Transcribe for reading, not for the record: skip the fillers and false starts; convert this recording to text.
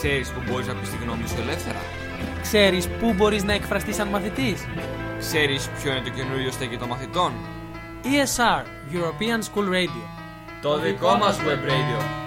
Ξέρεις που μπορείς να πεις τη γνώμη σου ελεύθερα? Ξέρεις πού μπορείς να εκφραστείς σαν μαθητής? Ξέρεις ποιο είναι το καινούριο στέκι των μαθητών? ESR, European School Radio. Το δικό μας web radio.